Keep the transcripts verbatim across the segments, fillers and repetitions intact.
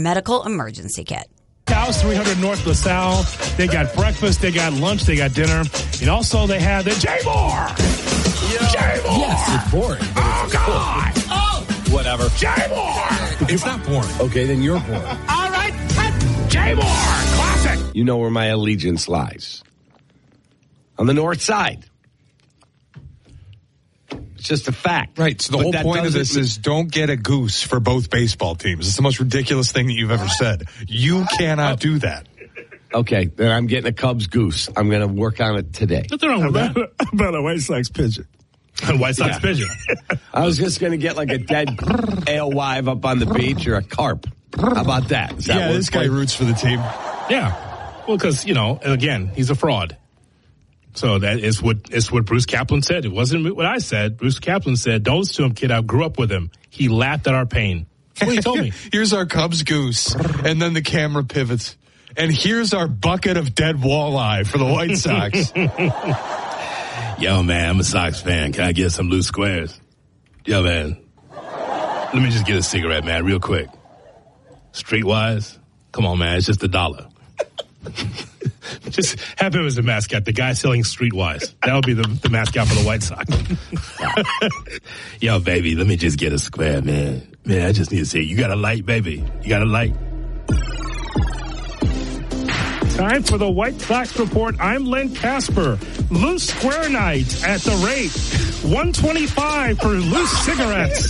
medical emergency kit. House three hundred North LaSalle. They got breakfast, they got lunch, they got dinner, and also they have the J More. J More. Yes, it's boring. But oh it's God! Cool. Oh, whatever. J More. It's not boring. Okay, then you're boring. All right, J More. Classic. You know where my allegiance lies. On the north side. It's just a fact. Right. So the but whole point of this mean- is don't get a goose for both baseball teams. It's the most ridiculous thing that you've ever said. You cannot do that. Okay, then I'm getting a Cubs goose. I'm going to work on it today. Nothing wrong with that. About a White Sox pigeon. White Sox Yeah. pigeon. I was just going to get like a dead alewife up on the beach or a carp. How about that? Is that Yeah, what this it's guy like? roots for the team. Yeah. Well, because, you know, again, he's a fraud. So that is what it's what Bruce Kaplan said. It wasn't what I said. Bruce Kaplan said, "Don't listen to him, kid. I grew up with him. He laughed at our pain." That's what he told me. Here's our Cubs goose. And then the camera pivots. And here's our bucket of dead walleye for the White Sox. Yo, man, I'm a Sox fan. Can I get some loose squares? Yo, man. Let me just get a cigarette, man, real quick. Streetwise? Come on, man. It's just a dollar. Just have him as a mascot. The guy selling Streetwise. That'll be the, the mascot for the White Sox. Yo, baby, let me just get a square, man. Man, I just need to see. You got a light, baby? You got a light? Time for the White Sox Report. I'm Len Casper. Loose square night at the rate one twenty-five for loose cigarettes.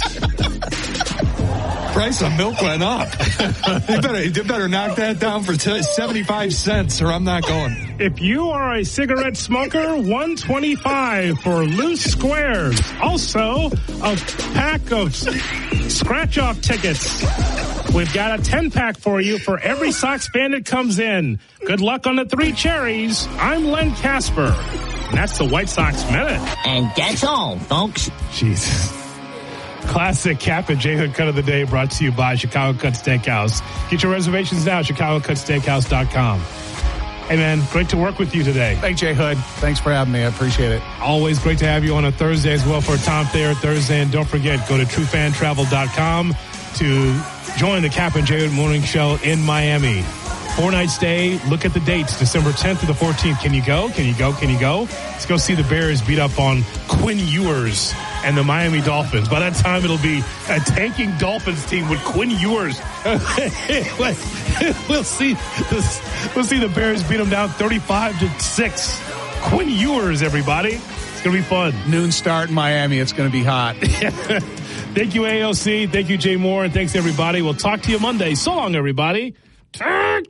Price of milk went up. they, better, they better knock that down for t- seventy-five cents or I'm not going. If you are a cigarette smoker, one twenty-five for loose squares. Also, a pack of scratch-off tickets. We've got a ten-pack for you for every Sox fan that comes in. Good luck on the three cherries. I'm Len Casper. And that's the White Sox Minute. And that's all, folks. Jesus. Classic Cap and J Hood Cut of the Day brought to you by Chicago Cut Steakhouse. Get your reservations now at chicago cut steakhouse dot com. Hey, man, great to work with you today. Hey, J Hood. Thanks for having me. I appreciate it. Always great to have you on a Thursday as well for Tom Thayer Thursday. And don't forget, go to true fan travel dot com to join the Cap and J Hood Morning Show in Miami. Four-night stay. Look at the dates, December tenth to the fourteenth. Can you go? Can you go? Can you go? Let's go see the Bears beat up on Quinn Ewers and the Miami Dolphins. By that time, it'll be a tanking Dolphins team with Quinn Ewers. we'll see this, we'll see the Bears beat them down thirty-five to six. Quinn Ewers, everybody. It's going to be fun. Noon start in Miami. It's going to be hot. Thank you, A O C. Thank you, Jay Moore. And thanks, everybody. We'll talk to you Monday. So long, everybody. From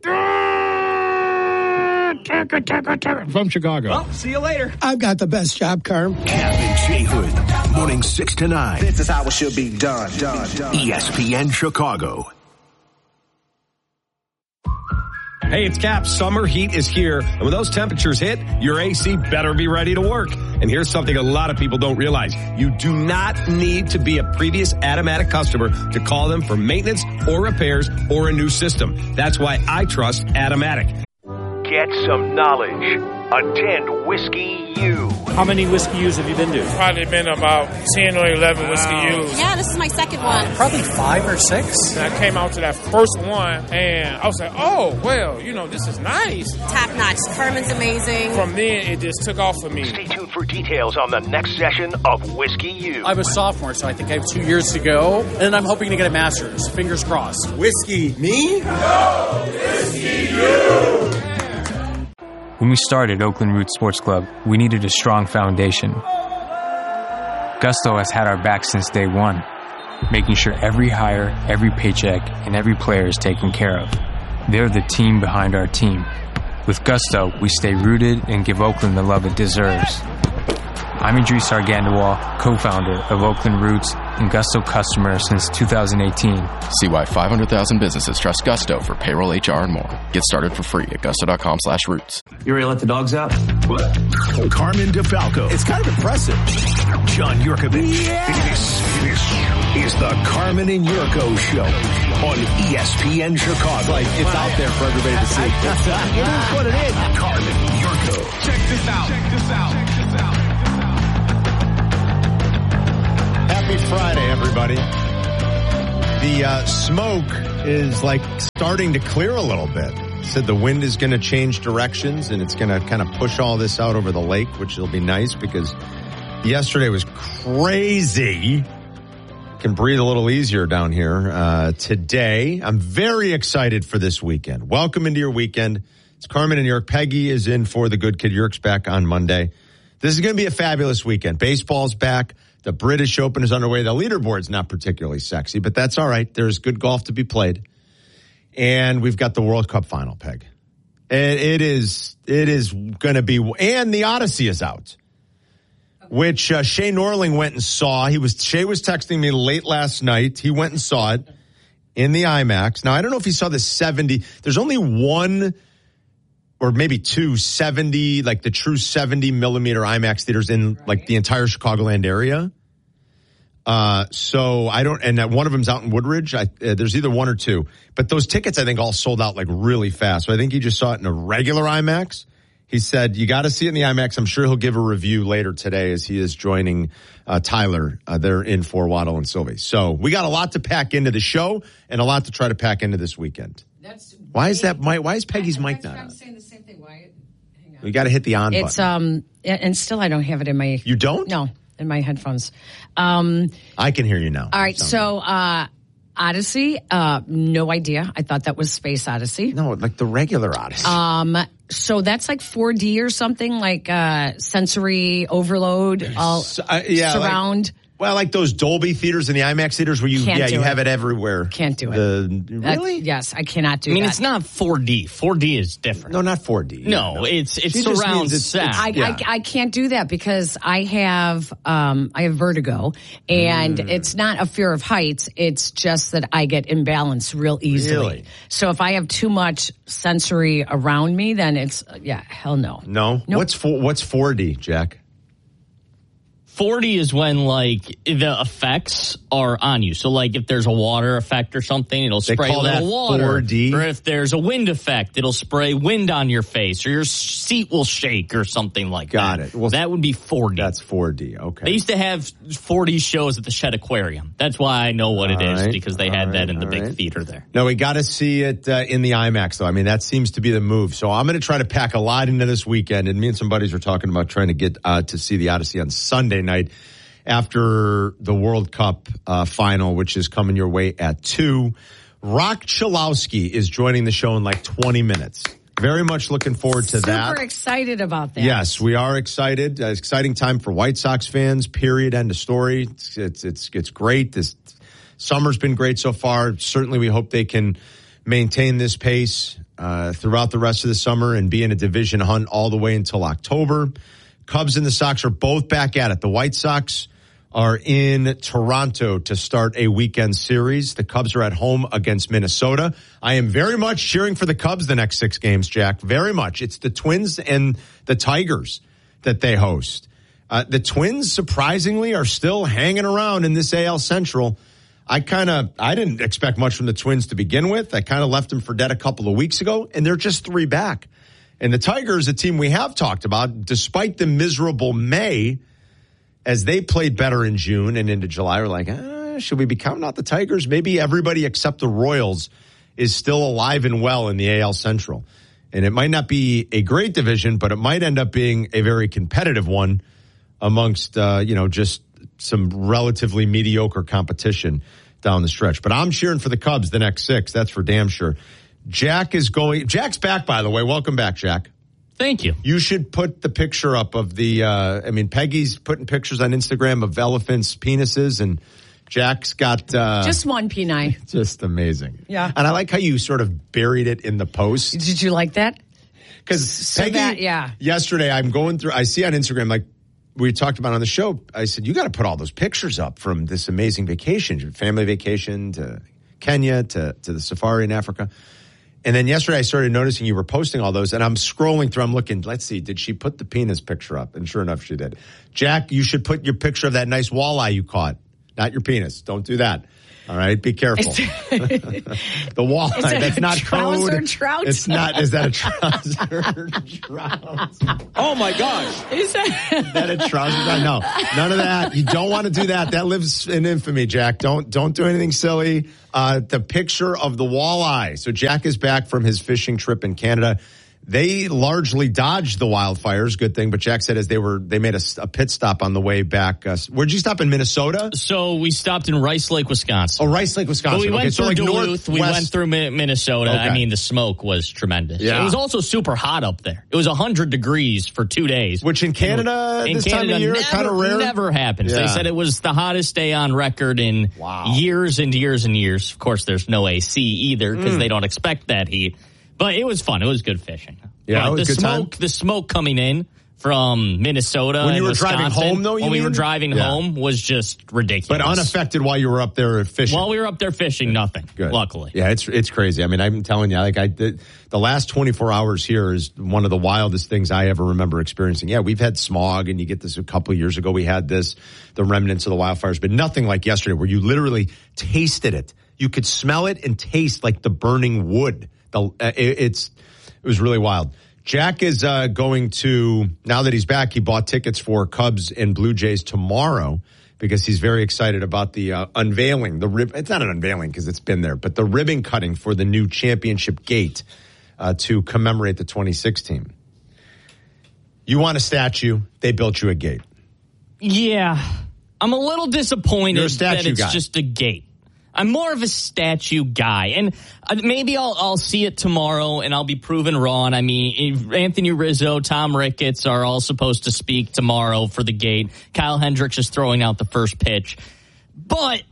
Chicago. Well, see you later. I've got the best job, Carm. Cap and J Hood, morning six to nine. This is how it should be done, done, done. E S P N Chicago. Hey, it's Cap. Summer heat is here. And when those temperatures hit, your A C better be ready to work. And here's something a lot of people don't realize. You do not need to be a previous Automatic customer to call them for maintenance or repairs or a new system. That's why I trust Automatic. Get some knowledge. Attend Whiskey U. How many Whiskey U's have you been to? Probably been about ten or eleven wow. Whiskey U's. Yeah, this is my second one. Probably five or six. And I came out to that first one, and I was like, oh, well, you know, this is nice. Top notch. Carmen's amazing. From then, it just took off for me. Stay tuned for details on the next session of Whiskey U. I'm a sophomore, so I think I have two years to go, and I'm hoping to get a master's. Fingers crossed. Whiskey me? No! Whiskey you! When we started Oakland Roots Sports Club, we needed a strong foundation. Gusto has had our back since day one, making sure every hire, every paycheck, and every player is taken care of. They're the team behind our team. With Gusto, we stay rooted and give Oakland the love it deserves. I'm Idris Argandawal, co-founder of Oakland Roots and Gusto customer since two thousand eighteen. See why five hundred thousand businesses trust Gusto for payroll, H R, and more. Get started for free at gusto.com slash roots. You ready to let the dogs out? What? Carmen DeFalco. It's kind of impressive. John Yurkovich. Yeah. This, this is the Carmen and Yurko Show on E S P N Chicago. Like, it's out there for everybody to see. It is what it is. Carmen Yurko. Check this out. Check this out. Check this out. Happy Friday, everybody. The uh, smoke is like starting to clear a little bit. Said the wind is going to change directions and it's going to kind of push all this out over the lake, which will be nice because yesterday was crazy. Can breathe a little easier down here. Uh, today, I'm very excited for this weekend. Welcome into your weekend. It's Carmen and York. Peggy is in for the good kid. York's back on Monday. This is going to be a fabulous weekend. Baseball's back. The British Open is underway. The leaderboard's not particularly sexy, but that's all right. There's good golf to be played. And we've got the World Cup final, Peg. It, it is it is going to be, and the Odyssey is out, which uh, Shay Norling went and saw. He was Shay was texting me late last night. He went and saw it in the IMAX. Now, I don't know if he saw the seventy. There's only one or maybe two seventy, like the true seventy millimeter IMAX theaters in right. like the entire Chicagoland area. Uh, so I don't, and one of them's out in Woodridge. I, uh, there's either one or two, but those tickets I think all sold out like really fast. So I think he just saw it in a regular IMAX. He said, you got to see it in the IMAX. I'm sure he'll give a review later today as he is joining uh, Tyler. Uh, they're in for Waddle and Sylvie. So we got a lot to pack into the show and a lot to try to pack into this weekend. That's why is that mic? Why is Peggy's mic not on? I'm saying the same thing. Why? Hang on. We got to hit the on it's, button. um, and still I don't have it in my. You don't? No, in my headphones. Um, I can hear you now. All right. So, uh, Odyssey, uh, no idea. I thought that was Space Odyssey. No, like the regular Odyssey. Um, so that's like four D or something, like uh, sensory overload, all so, uh, yeah, surround. Like, well, like those Dolby theaters and the IMAX theaters where you, Can't yeah, do you it. have it everywhere. Can't do it. The, really? That's, yes, I cannot do I mean, that. it's not four D. four D is different. No, not four D. No, no. it's it's She just surround means it's- sound. I, Yeah. I, I can't do that because I have um, I have vertigo, and Mm. it's not a fear of heights. It's just that I get imbalanced real easily. Really? So if I have too much sensory around me, then it's yeah, hell no. No? Nope. What's four, what's four D, Jack? four D is when, like, the effects are on you. So, like, if there's a water effect or something, it'll They spray call a little that water. four D? Or if there's a wind effect, it'll spray wind on your face, or your seat will shake or something like Got that. it. Well, that would be four D. That's four D. Okay. They used to have four D shows at the Shed Aquarium. That's why I know what All it is, right. because they All had right. that in the All big right. theater there. No, we got to see it uh, in the IMAX, though. I mean, that seems to be the move. So I'm going to try to pack a lot into this weekend. And me and some buddies were talking about trying to get uh, to see the Odyssey on Sunday night after the World Cup uh, final, which is coming your way at two. Rock Chalowski is joining the show in like twenty minutes. Very much looking forward to Super that. Super excited about that. Yes, we are excited. Uh, exciting time for White Sox fans, period, end of story. It's, it's, it's, it's great. This summer's been great so far. Certainly we hope they can maintain this pace uh, throughout the rest of the summer and be in a division hunt all the way until October. Cubs and the Sox are both back at it. The White Sox are in Toronto to start a weekend series. The Cubs are at home against Minnesota. I am very much cheering for the Cubs the next six games, Jack. Very much. It's the Twins and the Tigers that they host. Uh, the Twins, surprisingly, are still hanging around in this A L Central. I kind of, I didn't expect much from the Twins to begin with. I kind of left them for dead a couple of weeks ago, and they're just three back. And the Tigers, a team we have talked about, despite the miserable May, as they played better in June and into July, we're like, ah, should we be counting out the Tigers? Maybe everybody except the Royals is still alive and well in the A L Central. And it might not be a great division, but it might end up being a very competitive one amongst, uh, you know, just some relatively mediocre competition down the stretch. But I'm cheering for the Cubs the next six. That's for damn sure. Jack is going. Jack's back, by the way. Welcome back, Jack. Thank you. You should put the picture up of the, uh, I mean, Peggy's putting pictures on Instagram of elephants' penises, and Jack's got... Uh, just one penile. Just amazing. Yeah. And I like how you sort of buried it in the post. Did you like that? Because so Peggy, that, yeah. yesterday, I'm going through, I see on Instagram, like we talked about on the show, I said, you got to put all those pictures up from this amazing vacation, family vacation to Kenya to, to the safari in Africa. And then yesterday I started noticing you were posting all those, and I'm scrolling through, I'm looking, let's see, did she put the penis picture up? And sure enough, she did. Jack, you should put your picture of that nice walleye you caught, not your penis. Don't do that. All right, be careful. the walleye, Is that that's a not trouser code. trout? It's not. Is that a trouser trout? Oh my gosh! Is that, Is that a trouser trout? No, none of that. You don't want to do that. That lives in infamy, Jack. Don't don't do anything silly. Uh, the picture of the walleye. So Jack is back from his fishing trip in Canada. They largely dodged the wildfires. Good thing. But Jack said as they were, they made a, a pit stop on the way back. Uh, where'd you stop in Minnesota? So we stopped in Rice Lake, Wisconsin. Oh, Rice Lake, Wisconsin. But we went okay, so through like Duluth. We northwest- went through Mi- Minnesota. Okay. I mean, the smoke was tremendous. Yeah. It was also super hot up there. It was one hundred degrees for two days. Which in Canada, in this Canada, time of year, never, kind of rare. Never happens. Yeah. They said it was the hottest day on record in Wow. years and years and years. Of course, there's no A C either because Mm. they don't expect that heat. But it was fun. It was good fishing. Yeah, But it was the good time? smoke, the smoke coming in from Minnesota When you and were driving Wisconsin, home, though, you when we mean? were driving Yeah. home was just ridiculous. But unaffected while you were up there fishing. While we were up there fishing, nothing. Good. Luckily. Yeah, it's it's crazy. I mean, I'm telling you, like I did, the last twenty-four hours here is one of the wildest things I ever remember experiencing. Yeah, we've had smog, and you get this a couple of years ago. We had this, the remnants of the wildfires, but nothing like yesterday, where you literally tasted it. You could smell it and taste like the burning wood. The uh, it, it's it was really wild. Jack is uh, going to, now that he's back, he bought tickets for Cubs and Blue Jays tomorrow because he's very excited about the uh, unveiling. The rib, it's not an unveiling because it's been there, but the ribbon cutting for the new championship gate uh, to commemorate the twenty sixteen. You want a statue, they built you a gate. Yeah. I'm a little disappointed You're a statue that it's guy. just a gate. I'm more of a statue guy, and uh, maybe I'll I'll see it tomorrow, and I'll be proven wrong. I mean, Anthony Rizzo, Tom Ricketts are all supposed to speak tomorrow for the gate. Kyle Hendricks is throwing out the first pitch, but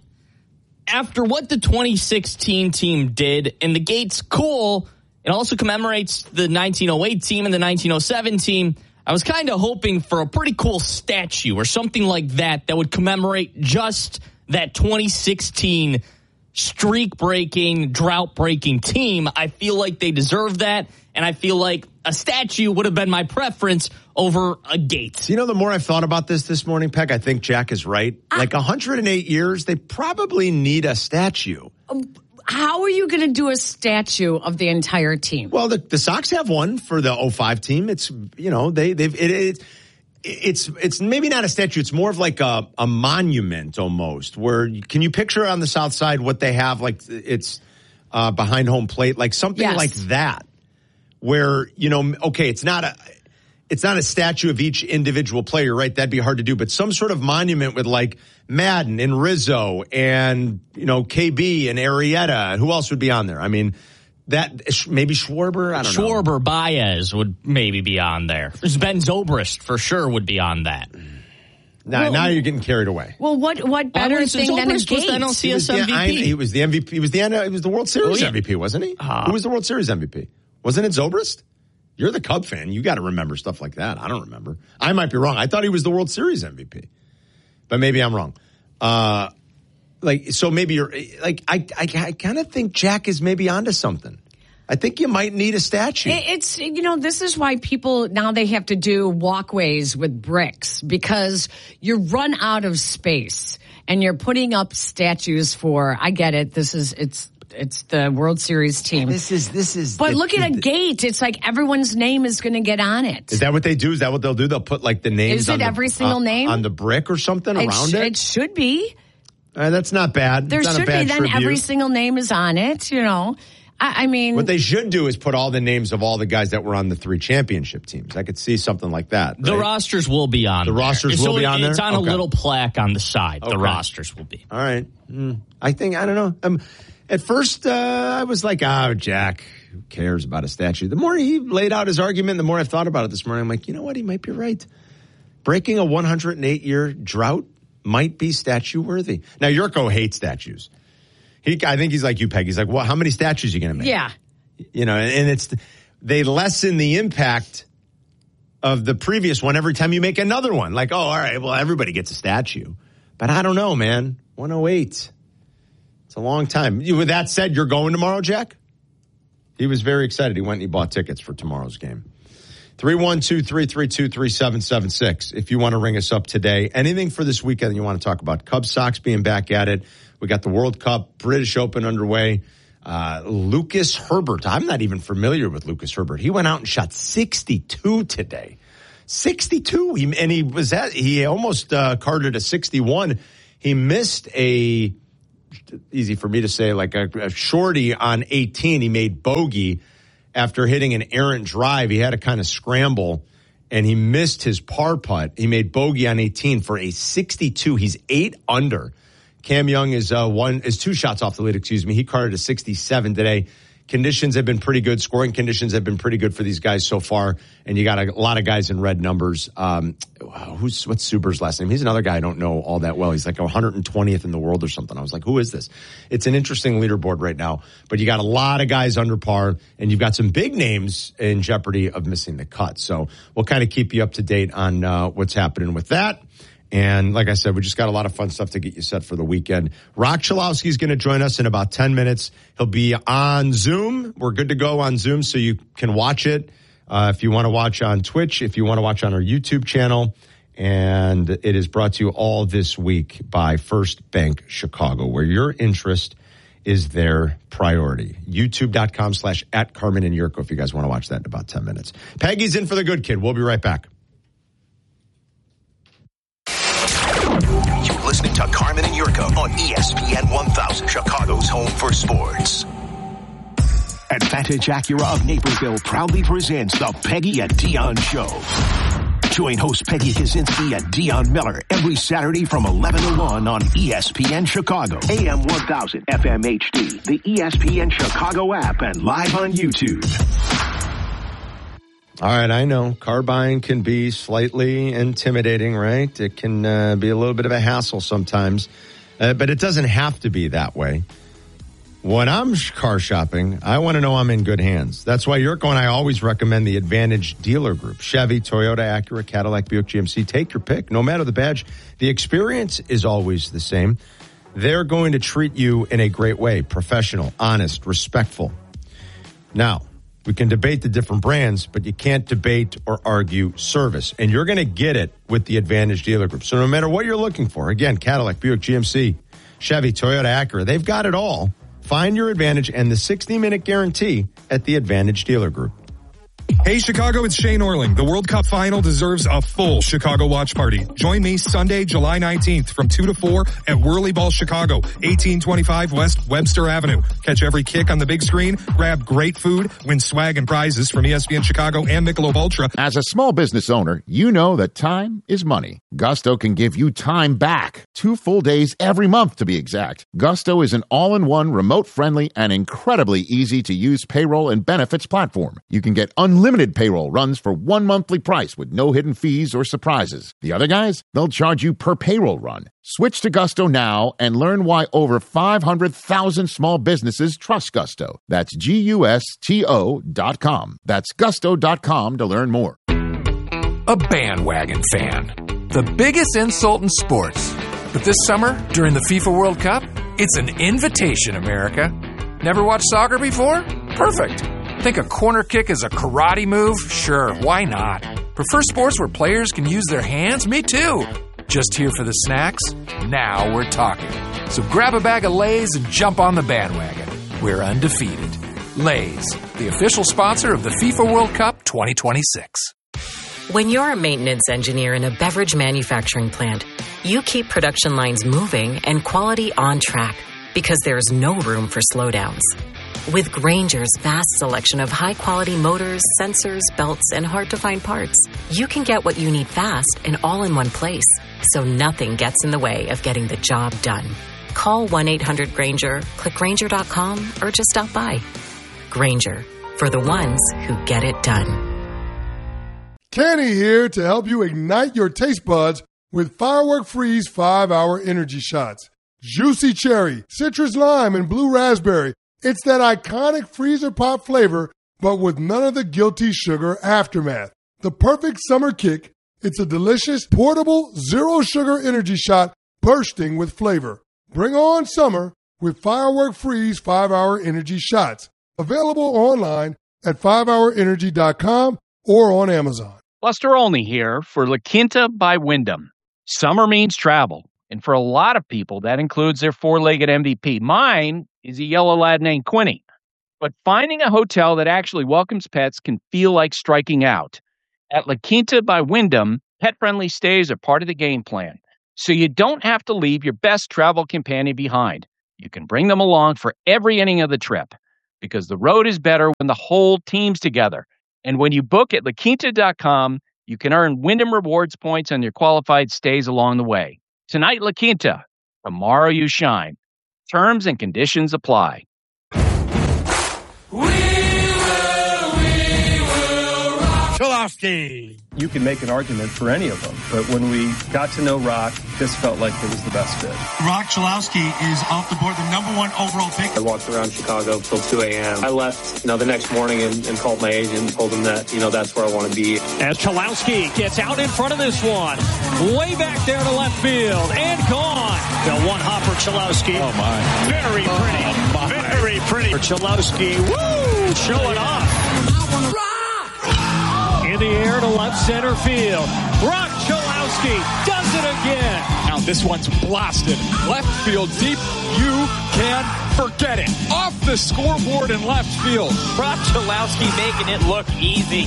after what the twenty sixteen team did, and the gate's cool, it also commemorates the nineteen oh eight team and the nineteen oh seven team. I was kind of hoping for a pretty cool statue or something like that that would commemorate just that twenty sixteen streak-breaking, drought-breaking team. I feel like they deserve that, and I feel like a statue would have been my preference over a gate. You know, the more I've thought about this this morning, Peg, I think Jack is right. Like one hundred eight years, they probably need a statue. How are you going to do a statue of the entire team? Well, the, the Sox have one for the oh five team. It's, you know, they, they've, it, it, it's, it's maybe not a statue. It's more of like a, a monument almost, where you, can you picture on the South Side what they have? Like it's uh, behind home plate, like something Yes. like that, where, you know, okay, it's not a, it's not a statue of each individual player, right? That'd be hard to do, but some sort of monument with like Madden and Rizzo and, you know, K B and Arrieta. Who else would be on there? I mean, that maybe Schwarber. I don't know. Schwarber, Baez would maybe be on there. Ben Zobrist for sure would be on that. Now, Well, now you're getting carried away. Well, what what better was- thing than a Zobrist was the gate? N L C He was, S the, M V P. I, he was the M V P. He was the he was the World Series Oh, yeah. M V P, wasn't he? Uh, Who was the World Series M V P? Wasn't it Zobrist? You're the Cub fan. You got to remember stuff like that. I don't remember. I might be wrong. I thought he was the World Series M V P, but maybe I'm wrong. Uh, like so, maybe you're like I. I, I kind of think Jack is maybe onto something. I think you might need a statue. It- It's, you know, this is why people now they have to do walkways with bricks because you run out of space and you're putting up statues for, I get it. This is, it's, it's the World Series team. This is this is. But the- look at a the- gate. It's like everyone's name is going to get on it. Is that what they do? Is that what they'll do? They'll put like the names. Is it on the- every single uh, name? on the brick or something It around sh- it? It should be. Uh, that's not bad. There It's not a should be. bad Then tribute. every single name is on it, you know. I, I mean. What they should do is put all the names of all the guys that were on the three championship teams. I could see something like that. The right? rosters will be on The there. rosters So will be on there? It's on Okay. a little plaque on the side. Okay. The rosters will be. All right. Mm. I think, I don't know. Um, at first, uh, I was like, oh, Jack, who cares about a statue? The more he laid out his argument, the more I've thought about it this morning. I'm like, you know what? He might be right. Breaking a one hundred eight year drought might be statue worthy. Now, Yurko hates statues. He, I think he's like you, Peg. He's like, well, how many statues are you going to make? Yeah. You know, and it's, they lessen the impact of the previous one every time you make another one. Like, oh, all right, well, everybody gets a statue. But I don't know, man. one oh eight. It's a long time. You- With that said, you're going tomorrow, Jack? He was very excited. He went and he bought tickets for tomorrow's game. three one two, three three two, three seven seven six. If you want to ring us up today, anything for this weekend you want to talk about. Cubs, Sox being back at it. We got the World Cup, British Open underway. Uh, Lucas Herbert. I'm not even familiar with Lucas Herbert. He went out and shot sixty-two today. sixty-two. He, and he was at, he almost uh, carded a sixty-one. He missed a, easy for me to say, like a, a shorty on eighteen. He made bogey after hitting an errant drive. He had to kind of scramble, and he missed his par putt. He made bogey on eighteen for a sixty-two. He's eight under. Cam Young is uh, one is two shots off the lead, excuse me. He carded a sixty-seven today. Conditions have been pretty good. Scoring conditions have been pretty good for these guys so far. And you got a, a lot of guys in red numbers. Um, who's what's Suber's last name? He's another guy I don't know all that well. He's like one hundred twentieth in the world or something. I was like, who is this? It's an interesting leaderboard right now. But you got a lot of guys under par, and you've got some big names in jeopardy of missing the cut. So we'll kind of keep you up to date on uh, what's happening with that. And like I said, we just got a lot of fun stuff to get you set for the weekend. Rock Chalowski is going to join us in about ten minutes. He'll be on Zoom. We're good to go on Zoom, so you can watch it uh, if you want to watch on Twitch, if you want to watch on our YouTube channel. And it is brought to you all this week by First Bank Chicago, where your interest is their priority. YouTube.com slash at Carmen and Yurko if you guys want to watch that in about ten minutes. Peggy's in for the good kid. We'll be right back. You're listening to Carmen and Yurko on E S P N one thousand, Chicago's home for sports. Advantage Acura of Naperville proudly presents the Peggy and Dion Show. Join host Peggy Kaczynski and Dion Miller every Saturday from eleven to one on E S P N Chicago, A M one thousand, F M H D, the E S P N Chicago app, and live on YouTube. All right, I know car buying can be slightly intimidating, right? It can uh, be a little bit of a hassle sometimes, uh, but it doesn't have to be that way. When I'm car shopping, I want to know I'm in good hands. That's why Yurko and I always recommend the Advantage Dealer Group. Chevy, Toyota, Acura, Cadillac, Buick, G M C. Take your pick. No matter the badge, the experience is always the same. They're going to treat you in a great way. Professional, honest, respectful. Now, we can debate the different brands, but you can't debate or argue service. And you're going to get it with the Advantage Dealer Group. So no matter what you're looking for, again, Cadillac, Buick, G M C, Chevy, Toyota, Acura, they've got it all. Find your Advantage and the sixty-minute guarantee at the Advantage Dealer Group. Hey, Chicago, it's Shane Orling. The World Cup final deserves a full Chicago watch party. Join me Sunday, July nineteenth from two to four at Whirly Ball Chicago, eighteen twenty-five West Webster Avenue. Catch every kick on the big screen, grab great food, win swag and prizes from E S P N Chicago and Michelob Ultra. As a small business owner, you know that time is money. Gusto can give you time back. Two full days every month, to be exact. Gusto is an all-in-one, remote-friendly, and incredibly easy-to-use payroll and benefits platform. You can get unlimited Unlimited payroll runs for one monthly price with no hidden fees or surprises. The other guys, they'll charge you per payroll run. Switch to Gusto now and learn why over five hundred thousand small businesses trust Gusto. That's G U S T O dot com. That's gusto dot com to learn more. A bandwagon fan. The biggest insult in sports. But this summer, during the FIFA World Cup, it's an invitation, America. Never watched soccer before? Perfect. Think a corner kick is a karate move? Sure, why not? Prefer sports where players can use their hands? Me too. Just here for the snacks? Now we're talking. So grab a bag of Lay's and jump on the bandwagon. We're undefeated. Lay's, the official sponsor of the FIFA World Cup twenty twenty-six. When you're a maintenance engineer in a beverage manufacturing plant, you keep production lines moving and quality on track because there's no room for slowdowns. With Grainger's vast selection of high-quality motors, sensors, belts, and hard-to-find parts, you can get what you need fast and all in one place, so nothing gets in the way of getting the job done. Call one eight hundred Grainger, click Grainger dot com, or just stop by. Grainger, for the ones who get it done. Kenny here to help you ignite your taste buds with Firework Freeze five hour Energy Shots. Juicy cherry, citrus lime, and blue raspberry. It's that iconic freezer pop flavor, but with none of the guilty sugar aftermath. The perfect summer kick. It's a delicious, portable, zero-sugar energy shot bursting with flavor. Bring on summer with Firework Freeze five hour Energy Shots. Available online at five hour energy dot com or on Amazon. Buster Olney here for La Quinta by Wyndham. Summer means travel, And for a lot of people, that includes their four-legged M V P. Mine is a yellow lad named Quinny. But finding a hotel that actually welcomes pets can feel like striking out. At La Quinta by Wyndham, pet-friendly stays are part of the game plan. So you don't have to leave your best travel companion behind. You can bring them along for every inning of the trip. Because the road is better when the whole team's together. And when you book at la quinta dot com, you can earn Wyndham Rewards points on your qualified stays along the way. Tonight, La Quinta. Tomorrow, you shine. Terms and conditions apply. Cholowski. You can make an argument for any of them, but when we got to know Rock, this felt like it was the best fit. Rock Cholowski is off the board, the number one overall pick. I walked around Chicago till two a.m. I left, you know, the next morning and, and called my agent and told him that, you know, that's where I want to be. As Cholowski gets out in front of this one, way back there to left field, and gone. The one hopper Cholowski. Oh, my. Very pretty. Oh, my. Very pretty for Cholowski. Woo! Showing off. In the air to left center field. Rock Cholowski does it again. Now this one's blasted. Left field deep. You can forget it. Off the scoreboard in left field. Rock Cholowski making it look easy.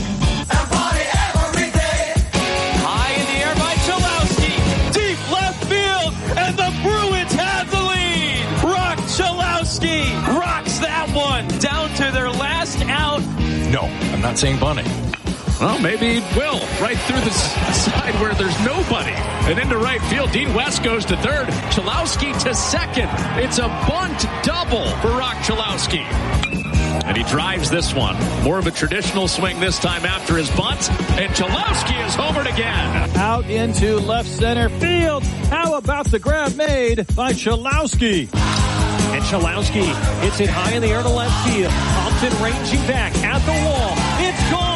High in the air by Cholowski. Deep left field. And the Bruins have the lead. Rock Cholowski rocks that one down to their last out. No, I'm not saying bunting. Well, maybe it will. Right through the side where there's nobody. And into right field. Dean West goes to third. Cholowski to second. It's a bunt double for Rock Cholowski. And he drives this one. More of a traditional swing this time after his bunt. And Cholowski is homered again. Out into left center field. How about the grab made by Cholowski? And Cholowski hits it high in the air to left field. Compton ranging back at the wall. It's gone.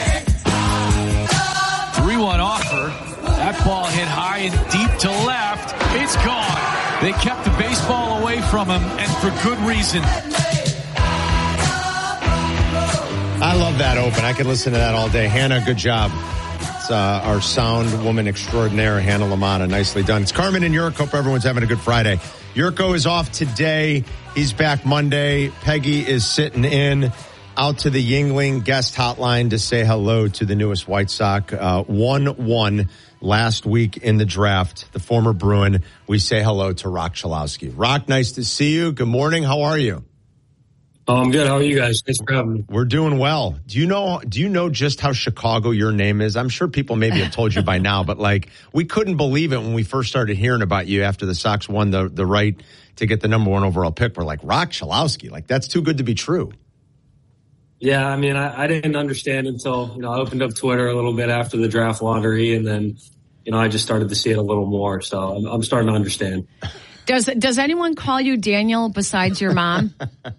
three one offer. That ball hit high and deep to left. It's gone. They kept the baseball away from him, and for good reason. I love that open. I could listen to that all day. Hannah, good job. It's uh, our sound woman extraordinaire, Hannah LaMotta. Nicely done. It's Carmen and Yurko. Hope everyone's having a good Friday. Yurko is off today. He's back Monday. Peggy is sitting in. Out to the Yuengling guest hotline to say hello to the newest White Sox. Uh, one one last week in the draft. The former Bruin. We say hello to Rock Cholowski. Rock, nice to see you. Good morning. How are you? Oh, I'm good. How are you guys? Thanks for having me. We're doing well. Do you know, do you know just how Chicago your name is? I'm sure people maybe have told you by now, but like, we couldn't believe it when we first started hearing about you after the Sox won the, the right to get the number one overall pick. We're like, Rock Cholowski, like that's too good to be true. Yeah, I mean, I, I didn't understand until, you know, I opened up Twitter a little bit after the draft lottery, and then, you know, I just started to see it a little more. So I'm, I'm starting to understand. Does Does anyone call you Daniel besides your mom?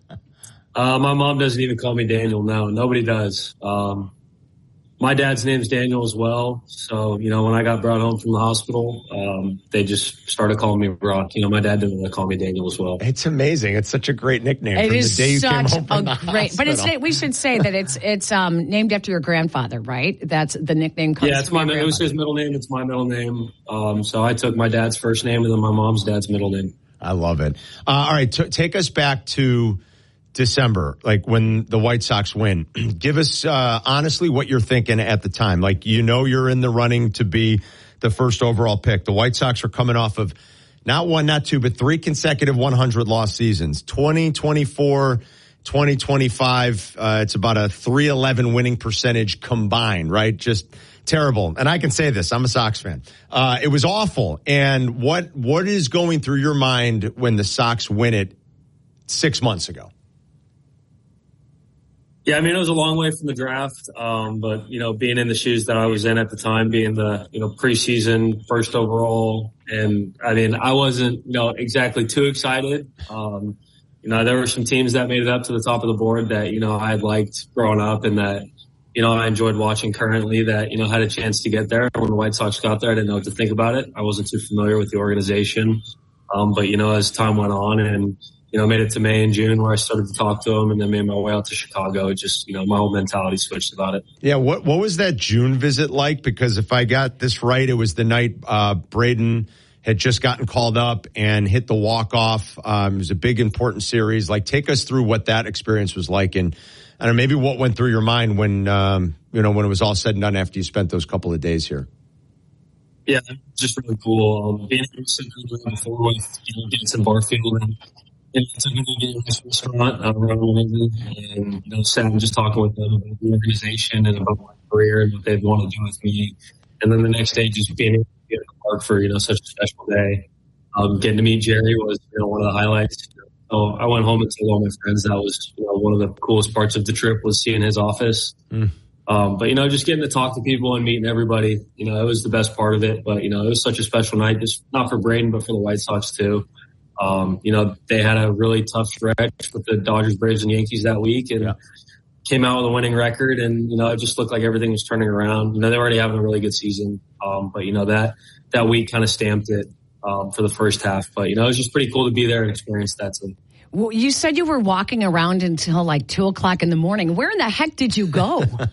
uh, my mom doesn't even call me Daniel. No, nobody does. Um, my dad's name's Daniel as well. So, you know, when I got brought home from the hospital, um, they just started calling me Rock. You know, my dad didn't want to call me Daniel as well. It's amazing. It's such a great nickname. It from is the day you such came home from a the great, hospital. but it's, we should say that it's, it's, um, named after your grandfather, right? That's the nickname comes Yeah, it's from my, your it was his middle name. It's my middle name. Um, so I took my dad's first name and then my mom's dad's middle name. I love it. Uh, all right. T- take us back to December, like when the White Sox win. Give us, uh, honestly, what you're thinking at the time. Like, you know, you're in the running to be the first overall pick. The White Sox are coming off of not one, not two, but three consecutive one hundred loss seasons. twenty twenty-four, twenty twenty-five. Uh, it's about a three eleven winning percentage combined, right? Just terrible. And I can say this. I'm a Sox fan. Uh, it was awful. And what, what is going through your mind when the Sox win it six months ago? Yeah, I mean, it was a long way from the draft, um, but, you know, being in the shoes that I was in at the time, being the, you know, preseason first overall, and, I mean, I wasn't, you know, exactly too excited. Um, you know, there were some teams that made it up to the top of the board that, you know, I had liked growing up and that, you know, I enjoyed watching currently that, you know, had a chance to get there. When the White Sox got there, I didn't know what to think about it. I wasn't too familiar with the organization. Um, but, you know, as time went on and, you know, made it to May and June where I started to talk to him and then made my way out to Chicago. It just, you know, my whole mentality switched about it. Yeah. What, what was that June visit like? Because if I got this right, it was the night, uh, Braden had just gotten called up and hit the walk-off. Um, it was a big, important series. Like, take us through what that experience was like, and I don't know, maybe what went through your mind when, um, you know, when it was all said and done after you spent those couple of days here. Yeah, just really cool. Um, being able to sit down before with, you know, Jensen Barfield and, and it's a really good restaurant uh, around Lincoln, and, you know, sat and just talking with them about the organization and about my career and what they'd want to do with me. And then the next day, just being able to get in the park for, you know, such a special day. Um, getting to meet Jerry was, you know, one of the highlights. So I went home and told all my friends that was, you know, one of the coolest parts of the trip was seeing his office. Mm. Um, but, you know, just getting to talk to people and meeting everybody, you know, it was the best part of it. But, you know, it was such a special night, just not for Braden, but for the White Sox too. Um, you know, they had a really tough stretch with the Dodgers, Braves, and Yankees that week, and yeah. came out with a winning record. And, you know, it just looked like everything was turning around. You know, they were already having a really good season. Um, but, you know, that, that week kind of stamped it, um, for the first half. But, you know, it was just pretty cool to be there and experience that too. Well, you said you were walking around until like two o'clock in the morning. Where in the heck did you go? uh,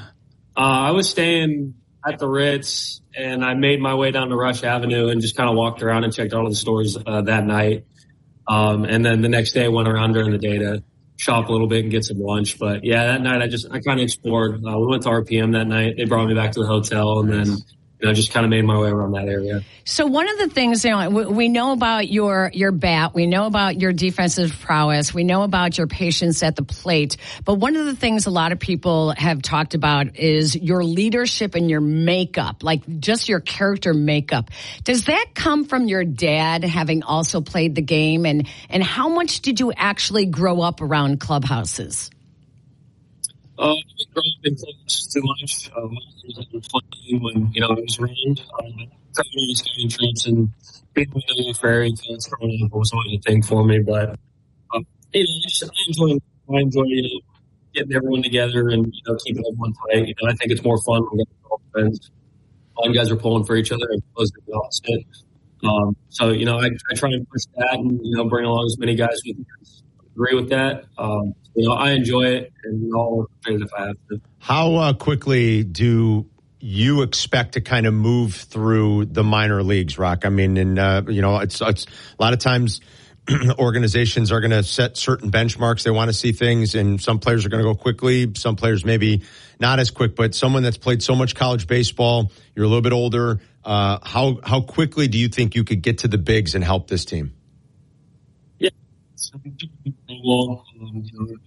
I was staying at the Ritz, and I made my way down to Rush Avenue and just kind of walked around and checked all of the stores uh, that night. Um, and then the next day I went around during the day to shop a little bit and get some lunch. But yeah, that night I just, I kind of explored. Uh, we went to R P M that night. They brought me back to the hotel, and then, you know, just kind of made my way around that area. So one of the things, you know, we, we know about your, your bat, we know about your defensive prowess, we know about your patience at the plate, but one of the things a lot of people have talked about is your leadership and your makeup, like just your character makeup. Does that come from your dad having also played the game, and, and how much did you actually grow up around clubhouses? Uh, I didn't grow up in clubs too much. Um, I was playing when, you know, I was around. Um, traveling scouting trips and being with the Ferry kids growing up was always a thing for me. But, um, you know, I, just, I enjoy, I enjoy, you know, getting everyone together and, you know, keeping everyone tight. You know, I think it's more fun when we're all friends. All you guys are pulling for each other as opposed to the opposite. Um, so, you know, I, I try and push that and, you know, bring along as many guys with me. Agree with that. Um, you know, I enjoy it, and you know, I'll trade if I have to. How uh, quickly do you expect to kind of move through the minor leagues, Rock? I mean, and uh, you know, it's it's a lot of times organizations are going to set certain benchmarks. They want to see things, and some players are going to go quickly. Some players maybe not as quick. But someone that's played so much college baseball, you're a little bit older. Uh, how how quickly do you think you could get to the bigs and help this team? Well, um, you know,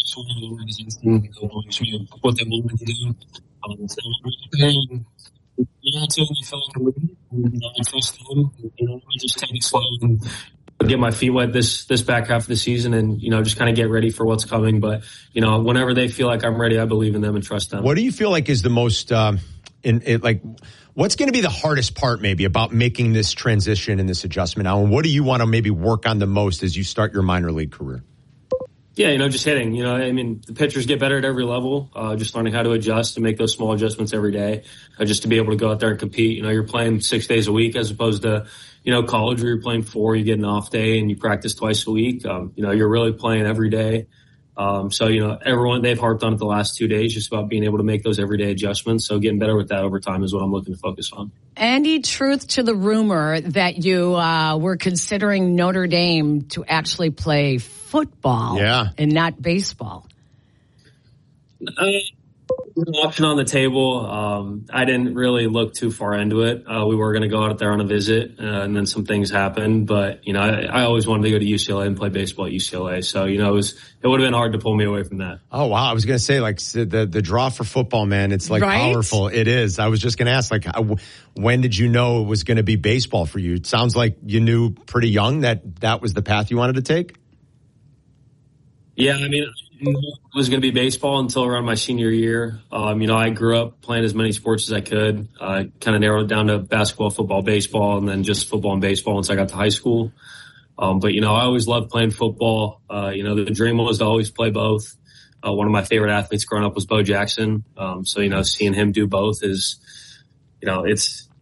what they want me to do. Um, so I'm you know, until I feel like I'm ready, you know, I trust them. You know, I just take it slow and get my feet wet this this back half of the season, and you know, just kind of get ready for what's coming. But you know, whenever they feel like I'm ready, I believe in them and trust them. What do you feel like is the most um, in it, like? What's going to be the hardest part maybe about making this transition and this adjustment now? And what do you want to maybe work on the most as you start your minor league career? Yeah, you know, just hitting. You know, I mean, the pitchers get better at every level. Uh, just learning how to adjust and make those small adjustments every day, uh, just to be able to go out there and compete. You know, you're playing six days a week as opposed to, you know, college where you're playing four, you get an off day and you practice twice a week. Um, you know, you're really playing every day. Um, so, you know, everyone, they've harped on it the last two days, just about being able to make those everyday adjustments. So getting better with that over time is what I'm looking to focus on. Any truth to the rumor that you uh, were considering Notre Dame to actually play football yeah. and not baseball? Uh, an option on the table. Um, I didn't really look too far into it. Uh, we were going to go out there on a visit, uh, and then some things happened. But, you know, I, I always wanted to go to U C L A and play baseball at U C L A. So, you know, it was it would have been hard to pull me away from that. Oh, wow. I was going to say, like, the the draw for football, man, it's, like, right? powerful. It is. I was just going to ask, like, how, when did you know it was going to be baseball for you? It sounds like you knew pretty young that that was the path you wanted to take. Yeah, I mean, it was going to be baseball until around my senior year. Um, you know, I grew up playing as many sports as I could. I uh, kind of narrowed it down to basketball, football, baseball, and then just football and baseball once I got to high school. Um, but, you know, I always loved playing football. Uh, you know, the dream was to always play both. Uh, one of my favorite athletes growing up was Bo Jackson. Um, so, you know, seeing him do both is, you know, it's,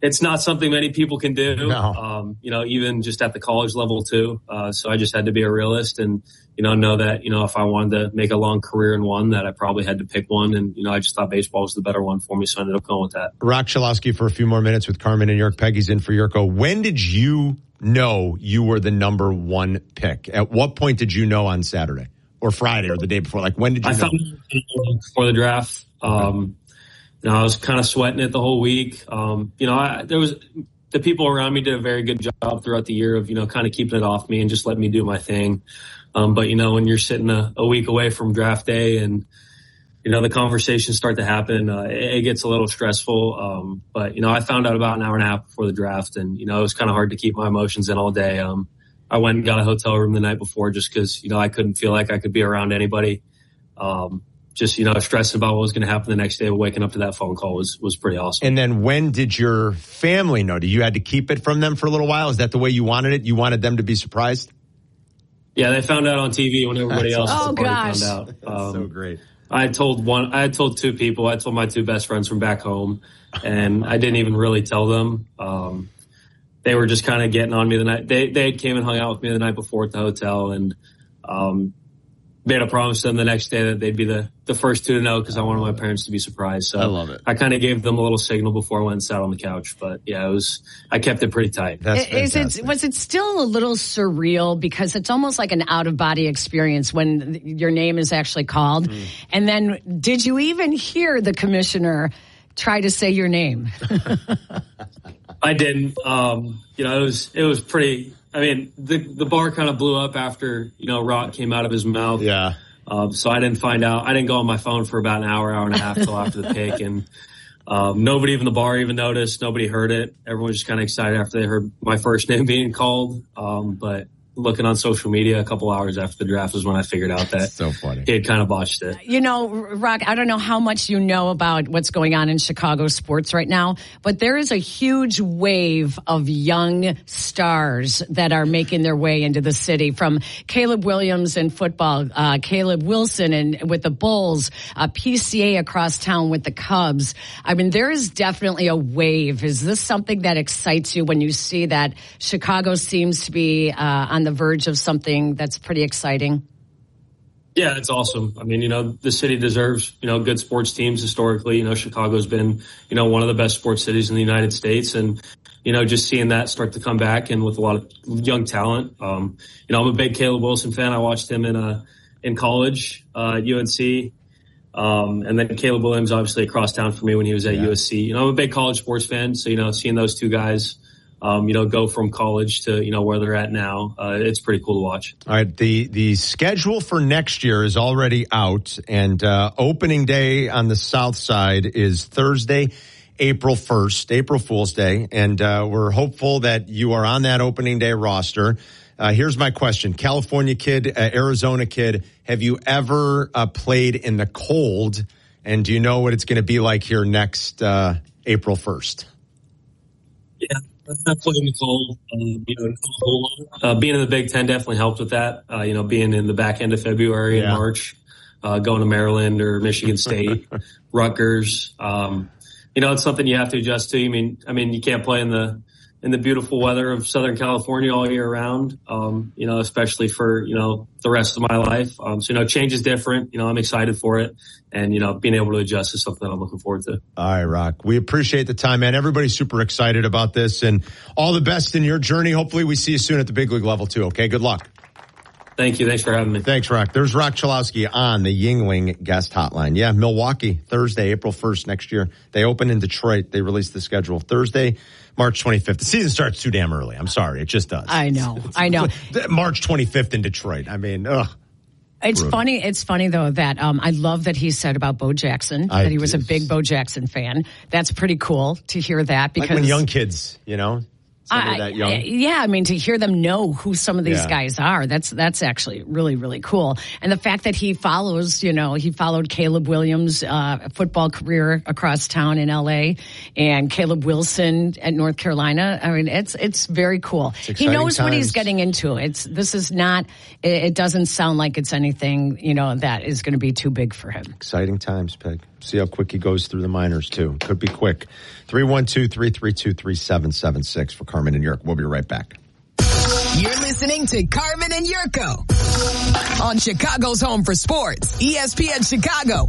it's not something many people can do, no. um, you know, even just at the college level too. Uh, so I just had to be a realist and, you know, know that, you know, if I wanted to make a long career in one, that I probably had to pick one. And, you know, I just thought baseball was the better one for me. So I ended up going with that. Rock Chalowski for a few more minutes with Carmen and York. Peggy's in for Yurko. When did you know you were the number one pick? At what point did you know on Saturday or Friday or the day before? Like, when did you I know? found out before the draft. Um, you know, I was kind of sweating it the whole week. Um, you know, I, there was the people around me did a very good job throughout the year of, you know, kind of keeping it off me and just letting me do my thing. Um, but, you know, when you're sitting a, a week away from draft day and, you know, the conversations start to happen, uh, it, it gets a little stressful. Um, but, you know, I found out about an hour and a half before the draft and, you know, it was kind of hard to keep my emotions in all day. Um, I went and got a hotel room the night before just because, you know, I couldn't feel like I could be around anybody. Um, just, you know, stressing about what was going to happen the next day. Waking up to that phone call was, was pretty awesome. And then when did your family know? Did you had to keep it from them for a little while? Is that the way you wanted it? You wanted them to be surprised? Yeah, they found out on T V when everybody else oh, at the party gosh. found out. Um, so great. I had told one, I had told two people. I told my two best friends from back home, and I didn't even really tell them. Um, they were just kind of getting on me the night. They they came and hung out with me the night before at the hotel, and um, made a promise to them the next day that they'd be the, the first two to know because I wanted my parents to be surprised. So I love it. I kind of gave them a little signal before I went and sat on the couch. But yeah, it was, I kept it pretty tight. That's Is it, was it still a little surreal because it's almost like an out of body experience when your name is actually called? Mm. And then did you even hear the commissioner try to say your name? I didn't. Um, you know, it was, it was pretty, I mean, the the bar kind of blew up after, you know, Rock came out of his mouth. Yeah. Um, so I didn't find out. I didn't go on my phone for about an hour, hour and a half till after the pick. And um, nobody even the bar even noticed. Nobody heard it. Everyone was just kind of excited after they heard my first name being called. Um, but looking on social media a couple hours after the draft was when I figured out that so funny. He had kind of botched it. You know, Rock, I don't know how much you know about what's going on in Chicago sports right now, but there is a huge wave of young stars that are making their way into the city, from Caleb Williams in football, uh, Caleb Wilson in, with the Bulls, uh, P C A across town with the Cubs. I mean, there is definitely a wave. Is this something that excites you when you see that Chicago seems to be uh, on the verge of something that's pretty exciting? Yeah, it's awesome. I mean, you know, the city deserves, you know, good sports teams historically. You know, Chicago's been, you know, one of the best sports cities in the United States. And, you know, just seeing that start to come back and with a lot of young talent. Um, you know, I'm a big Caleb Wilson fan. I watched him in uh, in college uh, at U N C. Um, and then Caleb Williams, obviously across town for me when he was at yeah. U S C. You know, I'm a big college sports fan. So, you know, seeing those two guys, Um, you know, go from college to, you know, where they're at now. Uh, it's pretty cool to watch. All right. The, the schedule for next year is already out, and, uh, opening day on the South Side is Thursday, April first, April Fool's Day. And, uh, we're hopeful that you are on that opening day roster. Uh, here's my question. California kid, uh, Arizona kid, have you ever, uh, played in the cold? And do you know what it's going to be like here next, uh, April first? Yeah. I've played in the cold. Um, you know, uh, being in the Big Ten definitely helped with that. Uh, you know, being in the back end of February yeah. and March, uh, going to Maryland or Michigan State, Rutgers. Um, you know, it's something you have to adjust to. I mean, I mean, you can't play in the in the beautiful weather of Southern California all year round. Um, you know, especially for you know the rest of my life. Um, so you know, change is different. You know, I'm excited for it. And, you know, being able to adjust is something that I'm looking forward to. All right, Rock. We appreciate the time, man. Everybody's super excited about this, and all the best in your journey. Hopefully we see you soon at the big league level, too. Okay, good luck. Thank you. Thanks for having me. Thanks, Rock. There's Rock Chalowski on the Yuengling guest hotline. Yeah, Milwaukee, Thursday, April first next year. They open in Detroit. They release the schedule Thursday, March twenty-fifth. The season starts too damn early. I'm sorry. It just does. I know. I know. March twenty-fifth in Detroit. I mean, ugh. It's Brutal. funny. It's funny though that um, I love that he said about Bo Jackson I that he was do. a big Bo Jackson fan. That's pretty cool to hear that because like when young kids, you know, somebody that young. I, yeah, I mean, to hear them know who some of these Yeah. guys are, that's that's actually really, really cool. And the fact that he follows, you know, he followed Caleb Williams' uh, football career across town in L A and Caleb Wilson at North Carolina. I mean, it's it's very cool. It's He knows exciting what he's times. getting into. It's This is not, it, it doesn't sound like it's anything, you know, that is going to be too big for him. Exciting times, Peg. See how quick he goes through the minors, too. Could be quick. three one two, three three two, three seven seven six for Carmen and Yurko. We'll be right back. You're listening to Carmen and Yurko on Chicago's Home for Sports, E S P N Chicago.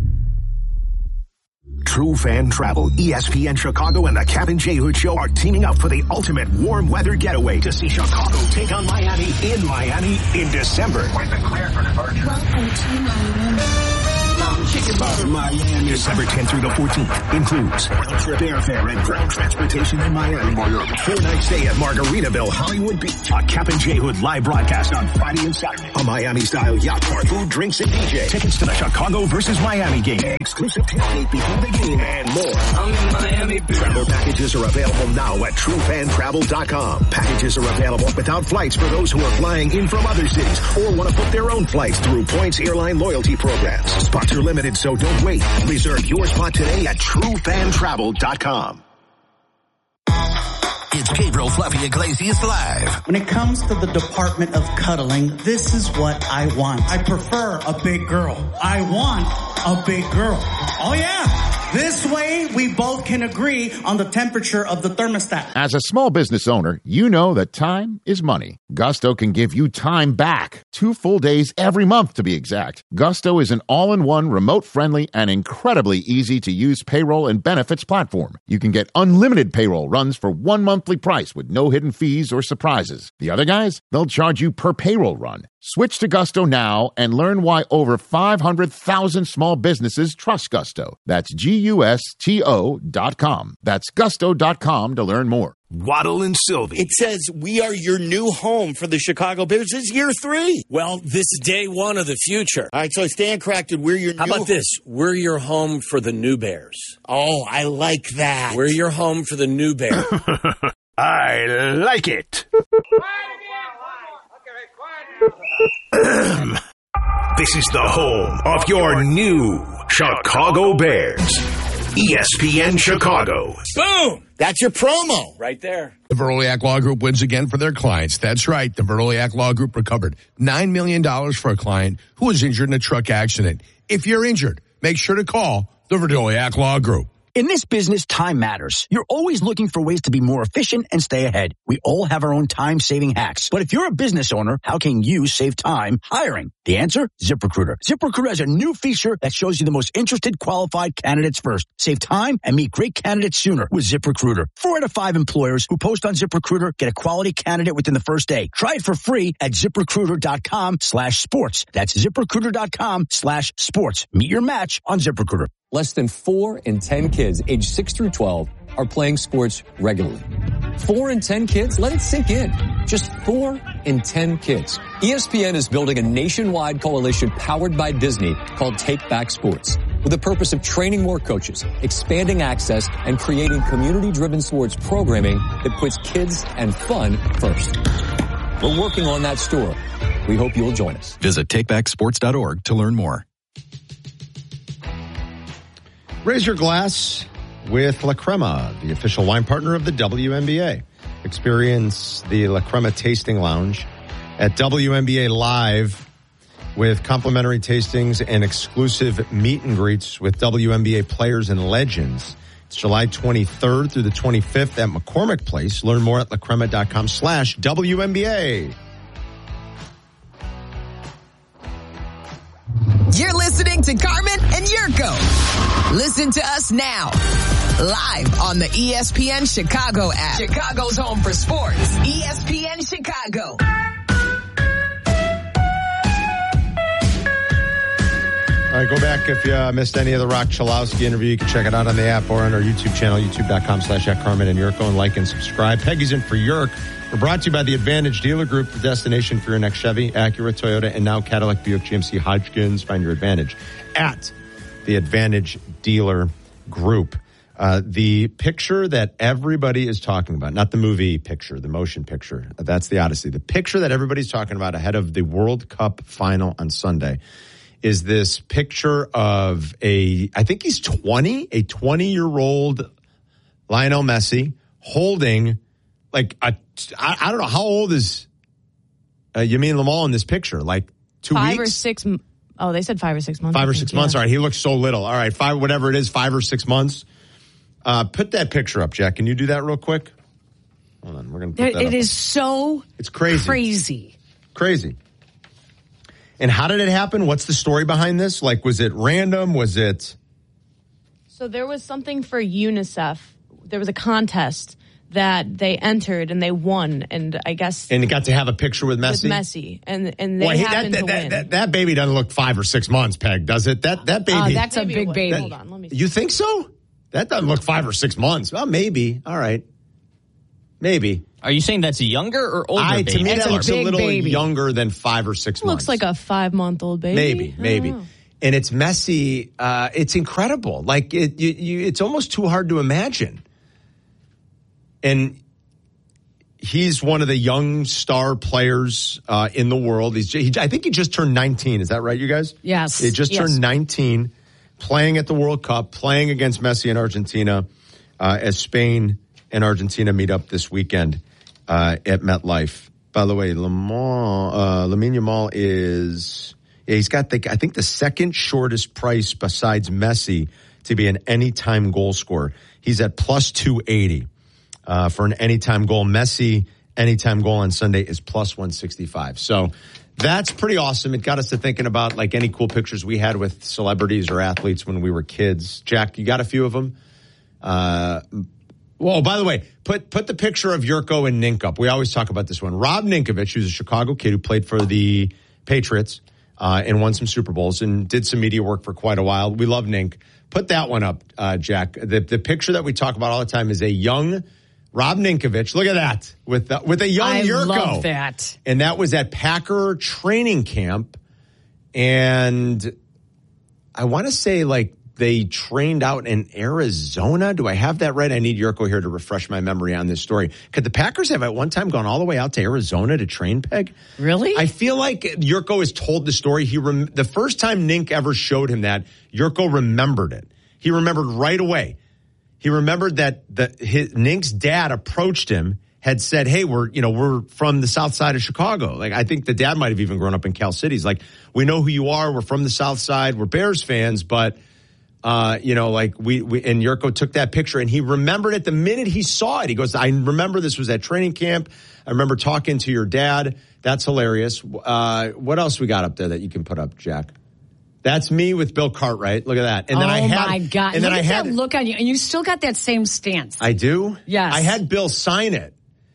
True Fan Travel, E S P N Chicago, and the Captain J. Hood Show are teaming up for the ultimate warm weather getaway to see Chicago take on Miami in Miami in December. With the clear for departure. Welcome to Miami. Chicken bar, Miami. December tenth through the fourteenth includes trip airfare and ground transportation in Miami. Miami. Four night stay at Margaritaville, Hollywood Beach. A Captain J. Hood live broadcast on Friday and Saturday. A Miami-style yacht park, food, drinks, and D J. Tickets to the Chicago versus Miami game. Exclusive tailgate before the game and more. I'm in Miami. Travel packages are available now at true fan travel dot com. Packages are available without flights for those who are flying in from other cities or want to book their own flights through Points Airline loyalty programs. Spots are limited, so don't wait. Reserve your spot today at true fan travel dot com. It's Gabriel Fluffy Iglesias Live. When it comes to the department of cuddling, this is what I want. I prefer a big girl. I want a big girl. Oh yeah. This way we both can agree on the temperature of the thermostat. As a small business owner, you know that time is money. Gusto can give you time back. Two full days every month, to be exact. Gusto is an all-in-one, remote-friendly, and incredibly easy-to-use payroll and benefits platform. You can get unlimited payroll runs for one monthly price with no hidden fees or surprises. The other guys, they'll charge you per payroll run. Switch to Gusto now and learn why over five hundred thousand small businesses trust Gusto. That's G U S T O dot com. That's gusto dot com to learn more. Waddle and Sylvie. It says we are your new home for the Chicago Bears. This is year three. Well, this is day one of the future. All right, so Stan corrected. We're your How new about this? We're your home for the new Bears. Oh, I like that. We're your home for the new Bears. I like it. This is the home of your new Chicago Bears. E S P N Chicago. Boom! That's your promo. Right there. The Veroliak Law Group wins again for their clients. That's right. The Veroliak Law Group recovered nine million dollars for a client who was injured in a truck accident. If you're injured, make sure to call the Veroliak Law Group. In this business, time matters. You're always looking for ways to be more efficient and stay ahead. We all have our own time-saving hacks. But if you're a business owner, how can you save time hiring? The answer? ZipRecruiter. ZipRecruiter has a new feature that shows you the most interested qualified candidates first. Save time and meet great candidates sooner with ZipRecruiter. Four out of five employers who post on ZipRecruiter get a quality candidate within the first day. Try it for free at ZipRecruiter.com slash sports. That's ZipRecruiter.com slash sports. Meet your match on ZipRecruiter. Less than four in ten kids aged six through twelve are playing sports regularly. Four in ten kids? Let it sink in. Just four in ten kids. E S P N is building a nationwide coalition powered by Disney called Take Back Sports, with the purpose of training more coaches, expanding access, and creating community-driven sports programming that puts kids and fun first. We're working on that story. We hope you'll join us. Visit take back sports dot org to learn more. Raise your glass with La Crema, the official wine partner of the W N B A. Experience the La Crema Tasting Lounge at W N B A Live with complimentary tastings and exclusive meet and greets with W N B A players and legends. It's July twenty-third through the twenty-fifth at McCormick Place. Learn more at lacrema.com slash WNBA. You're listening to Carmen and Yurko. Listen to us now, live on the E S P N Chicago app. Chicago's home for sports. E S P N Chicago. All right, go back if you uh, missed any of the Rock Chalowski interview. You can check it out on the app or on our YouTube channel, youtube.com slash at Carmen and Yurko, and like and subscribe. Peggy's in for Yurk. We're brought to you by the Advantage Dealer Group, the destination for your next Chevy, Acura, Toyota, and now Cadillac, Buick, G M C, Hodgkins. Find your advantage at the Advantage Dealer Group. Uh, the picture that everybody is talking about, not the movie picture, the motion picture. That's the Odyssey. The picture that everybody's talking about ahead of the World Cup final on Sunday is this picture of a, I think he's twenty, a twenty-year-old Lionel Messi holding like a, I, I don't know, how old is uh, Yamin Lamal in this picture? Like two five weeks? or six. Oh, they said five or six months. Five or think, six yeah. months. All right. He looks so little. All right. Five, whatever it is, five or six months. Uh, put that picture up, Jack. Can you do that real quick? Hold on. We're going to put that It up. is so It's crazy. crazy. Crazy. And how did it happen? What's the story behind this? Like, was it random? Was it? So there was something for UNICEF. There was a contest that they entered and they won, and I guess And it got to have a picture with Messi? with Messi, and and they Well, he- happened that, to that, win. that, that baby doesn't look five or six months, Peg, does it? That that baby. Uh, that's a Maybe it big was. baby. Hold on, let me. You think so? That doesn't look five or six months. Well, maybe. All right. Maybe. Are you saying that's a younger or older I, baby? to me, That's that a looks a big little baby. younger than five or six months. Looks like a five-month-old baby. Maybe, I maybe. don't know. And it's Messi. Uh, it's incredible. Like it, you, you, it's almost too hard to imagine. And he's one of the young star players uh, in the world. He's, he, I think he just turned nineteen. Is that right, you guys? Yes. He just Yes. turned nineteen, playing at the World Cup, playing against Messi in Argentina, uh, as Spain and Argentina meet up this weekend uh, at MetLife. By the way, Lamar, uh, Lamine Yamal is, yeah, he's got, the, I think, the second shortest price besides Messi to be an anytime goal scorer. He's at plus two eighty uh, for an anytime goal. Messi, anytime goal on Sunday is plus one sixty-five. So that's pretty awesome. It got us to thinking about like any cool pictures we had with celebrities or athletes when we were kids. Jack, you got a few of them? Uh, well, by the way, put put the picture of Yurko and Nink up. We always talk about this one. Rob Ninkovich, who's a Chicago kid who played for the Patriots uh, and won some Super Bowls and did some media work for quite a while. We love Nink. Put that one up, uh, Jack. The, the picture that we talk about all the time is a young Rob Ninkovich. Look at that with the, with a young I Yurko. love that. And that was at Packer training camp. And I want to say like they trained out in Arizona. Do I have that right? I need Yurko here to refresh my memory on this story. Could the Packers have at one time gone all the way out to Arizona to train, Peg? Really? I feel like Yurko has told the story. He rem- The first time Nink ever showed him that, Yurko remembered it. He remembered right away. He remembered that the, his, Nink's dad approached him, had said, hey, we're, you know, we're from the south side of Chicago. Like, I think the dad might have even grown up in Cal City. He's like, we know who you are. We're from the south side. We're Bears fans, but, uh, you know, like we, we, and Yurko took that picture and he remembered it the minute he saw it. He goes, I remember this was at training camp. I remember talking to your dad. That's hilarious. Uh, what else we got up there that you can put up, Jack? That's me with Bill Cartwright. Look at that. And then oh I had, my God! And Look then I at had that look on you, and you still got that same stance. I do. Yes. I had Bill sign it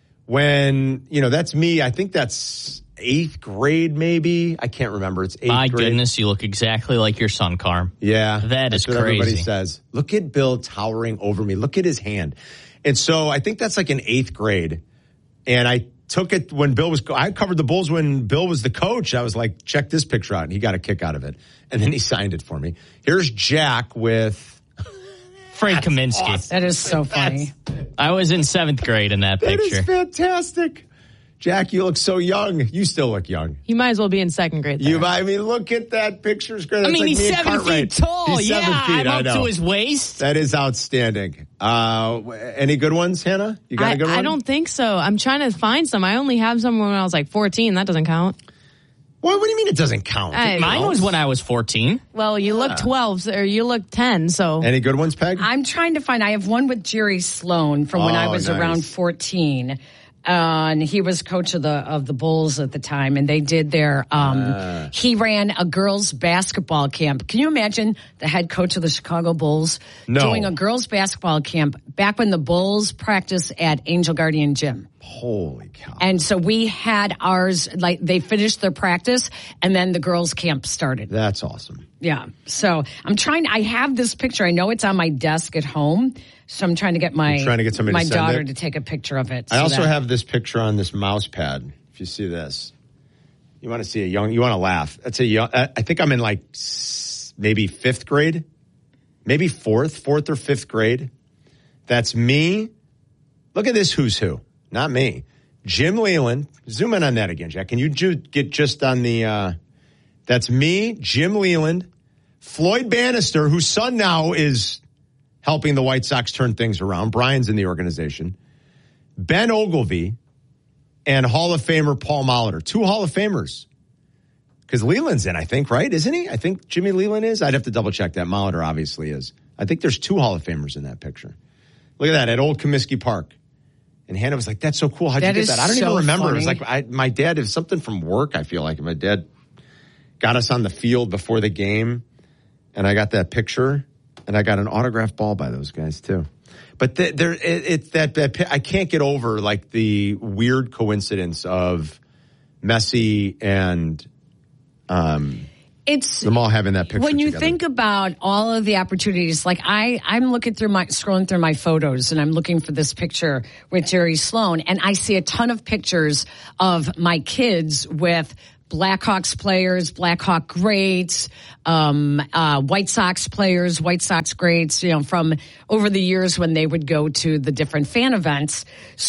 when, you know, that's me. I think that's eighth grade, maybe. I can't remember. It's eighth My grade. goodness, you look exactly like your son, Carm. Yeah, that that's is what everybody crazy. says. Look at Bill towering over me. Look at his hand. And so I think that's like in eighth grade. And I took it when Bill was, I covered the Bulls when Bill was the coach. I was like, check this picture out. And he got a kick out of it. And then he signed it for me. Here's Jack with Frank Kaminsky. Awesome. That is so funny. I was in seventh grade in that That picture. is fantastic. Jack, you look so young. You still look young. You might as well be in second grade. There. You, I mean, look at that picture. It's great. I That's mean, like he's me and seven Cartwright. feet tall. He's yeah, seven feet. I'm I up know. to his waist. That is outstanding. Uh, any good ones, Hannah? You got I, a good one? I don't think so. I'm trying to find some. I only have some when I was like fourteen. That doesn't count. What, what do you mean it doesn't count? I- Mine was when I was fourteen. Well, you look twelve or you look ten. So Any good ones, Peg? I'm trying to find. I have one with Jerry Sloan from when Oh, I was nice. around fourteen. Uh, and he was coach of the of the Bulls at the time, and they did their. Um, Uh. He ran a girls' basketball camp. Can you imagine the head coach of the Chicago Bulls No. doing a girls' basketball camp back when the Bulls practiced at Angel Guardian Gym? Holy cow. And so we had ours. Like they finished their practice, and then the girls' camp started. That's awesome. Yeah. So I'm trying. I have this picture. I know it's on my desk at home. So I'm trying to get my You're trying to get somebody my to send daughter it? to take a picture of it. I so also that- have this picture on this mouse pad. If you see this, you want to see a young, you want to laugh. That's a young, I I think I'm in like s- maybe fifth grade, maybe fourth, fourth or fifth grade. That's me. Look at this who's who. Not me. Jim Leland. Zoom in on that again, Jack. Can you ju- get just on the... Uh, that's me, Jim Leland, Floyd Bannister, whose son now is helping the White Sox turn things around. Brian's in the organization. Ben Ogilvy and Hall of Famer Paul Molitor. Two Hall of Famers. Because Leland's in, I think, right? Isn't he? I think Jimmy Leland is. I'd have to double check that. Molitor obviously is. I think there's two Hall of Famers in that picture. Look at that, at Old Comiskey Park. And Hannah was like, that's so cool. How'd that you get that? I don't so even remember. Funny. It was like I, my dad, it was something from work, I feel like. My dad got us on the field before the game, and I got that picture, and I got an autographed ball by those guys, too. But the, there, it, it's that, that I can't get over, like, the weird coincidence of Messi and um, it's them all having that picture when you together. think about all of the opportunities. Like I, I'm looking through my scrolling through my photos, and I'm looking for this picture with Jerry Sloan, and I see a ton of pictures of my kids with Blackhawks players, Blackhawk greats, um, uh, White Sox players, White Sox greats, you know, from over the years when they would go to the different fan events.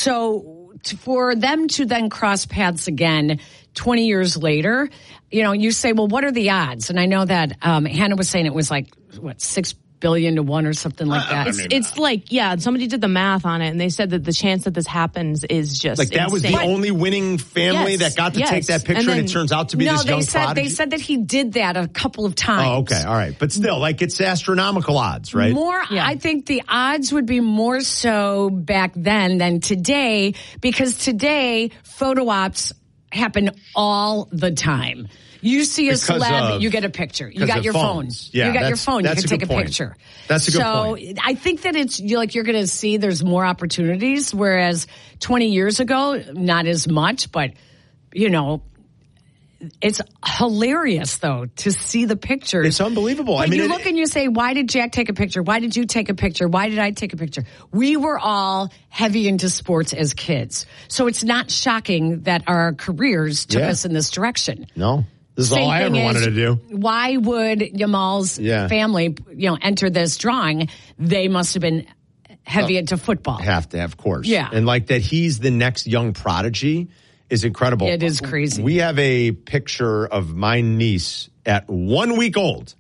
So to, for them to then cross paths again twenty years later, you know, you say, well, what are the odds? And I know that um, Hannah was saying it was like, what, six billion to one or something like that. It's, it's like, yeah, somebody did the math on it, and they said that the chance that this happens is just like that insane. was the But, only winning family Yes, that got to yes. take that picture, And and, then- it turns out to be no, this they young said prodigy. they said that he did that a couple of times. Oh, okay, all right, but still, like it's astronomical odds, right? More, I think the odds would be more so back then than today, because today photo ops happen all the time. You see a Because celeb, of- you get a picture. You because got of your phones. phone. Yeah, you got your that's- phone. You that's can a take good a point. picture. That's a good so point. I think that it's you're like you're going to see there's more opportunities, whereas twenty years ago, not as much. But you know, it's hilarious though to see the pictures. It's unbelievable. But I mean, you it- look and you say, "Why did Jack take a picture? Why did you take a picture? Why did I take a picture?" We were all heavy into sports as kids, so it's not shocking that our careers took Yeah. us in this direction. No, this is Same all I ever thing wanted is, to do. Why would Yamal's Yeah. family, you know, enter this drawing? They must have been heavy Oh. into football. Have to, of course. Yeah. And like that he's the next young prodigy is incredible. It is crazy. We have a picture of my niece at one week old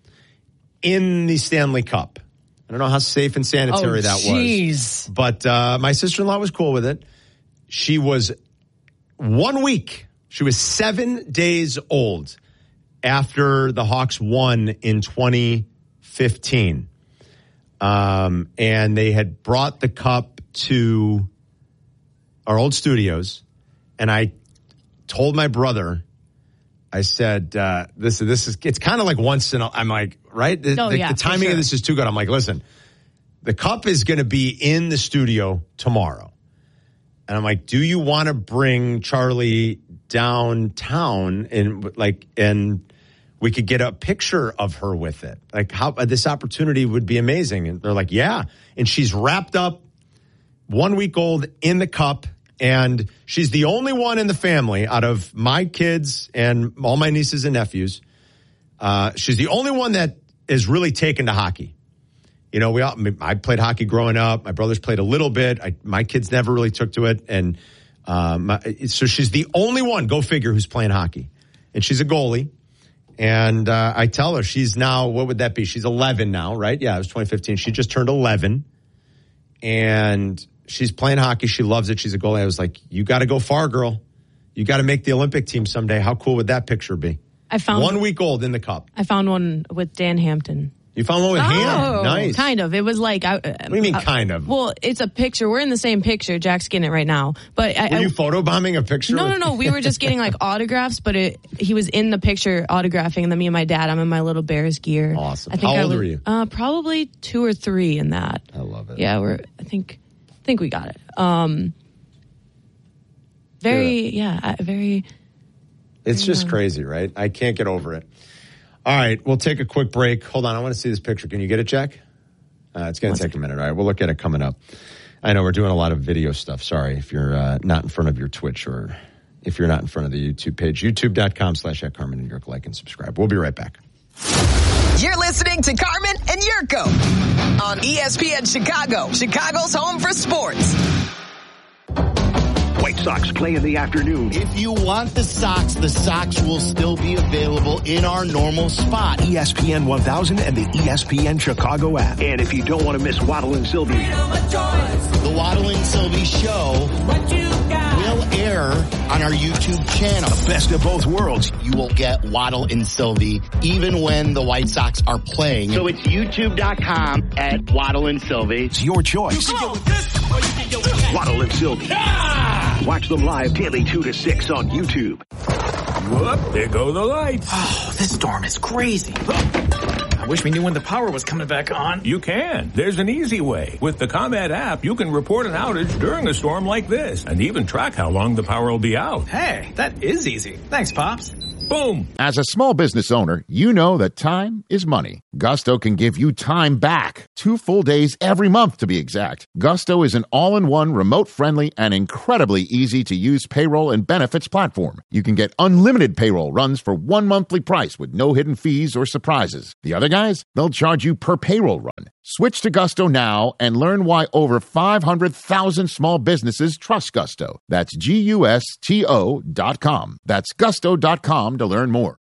in the Stanley Cup. I don't know how safe and sanitary Oh, that jeez. was. But uh, my sister-in-law was cool with it. She was one week. She was seven days old after the Hawks won in twenty fifteen. Um, and they had brought the cup to our old studios, and I told my brother, I said, uh, this, this is, it's kind of like once in a, I'm like, right? The, Oh, the, yeah, the for timing sure. of this is too good. I'm like, listen, the cup is going to be in the studio tomorrow. And I'm like, do you want to bring Charlie downtown and like, and we could get a picture of her with it? Like how uh, this opportunity would be amazing. And they're like, yeah. And she's wrapped up one week old in the cup. And she's the only one in the family out of my kids and all my nieces and nephews. Uh, she's the only one that is really taken to hockey. You know, we all, I played hockey growing up. My brothers played a little bit. I, my kids never really took to it. And um, so she's the only one, go figure, who's playing hockey. And she's a goalie. And uh, I tell her she's now, what would that be? She's eleven now, right? Yeah, it was twenty fifteen. She just turned eleven. And she's playing hockey. She loves it. She's a goalie. I was like, you got to go far, girl. You got to make the Olympic team someday. How cool would that picture be? I found One week old in the cup. I found one with Dan Hampton. You found one with him? Nice. Kind of. It was like. I, What do you mean, kind of? Well, it's a picture. We're in the same picture. Jack's getting it right now. But I, Were I, you photobombing a picture? No, no, no. We were just getting like autographs, but it, he was in the picture autographing, and then me and my dad, I'm in my little Bears gear. Awesome. I think How I old was, were you? Uh, probably two or three in that. I love it. Yeah, we're. I think. I think we got it. Um. Very, yeah, uh, very. It's just crazy, right? I can't get over it. All right, we'll take a quick break. Hold on, I want to see this picture. Can you get it, Jack? Uh, it's going to take a minute. All right, we'll look at it coming up. I know we're doing a lot of video stuff. Sorry if you're uh, not in front of your Twitch or if you're not in front of the YouTube page. YouTube.com slash at Carmen and Yurko. Like and subscribe. We'll be right back. You're listening to Carmen and Yurko on on E S P N Chicago, Chicago's home for sports. White Sox play in the afternoon. If you want the Sox, the Sox will still be available in our normal spot. E S P N one thousand and the E S P N Chicago app. And if you don't want to miss Waddle and Sylvie, the Waddle and Sylvie show will air on our YouTube channel. The best of both worlds. You will get Waddle and Sylvie even when the White Sox are playing. So it's youtube dot com at Waddle and Sylvie. It's your choice. Waddle and Sylvie. Ah! Watch them live daily two to six on YouTube. Whoop, there go the lights. Oh, this storm is crazy. I wish we knew when the power was coming back on. You can. There's an easy way. With the ComEd app, you can report an outage during a storm like this and even track how long the power will be out. Hey, that is easy. Thanks, Pops. Boom. As a small business owner, you know that time is money. Gusto can give you time back. Two full days every month, to be exact. Gusto is an all-in-one, remote-friendly, and incredibly easy-to-use payroll and benefits platform. You can get unlimited payroll runs for one monthly price with no hidden fees or surprises. The other guys, they'll charge you per payroll run. Switch to Gusto now and learn why over five hundred thousand small businesses trust Gusto. That's G U S T O dot com. That's gusto dot com to learn more.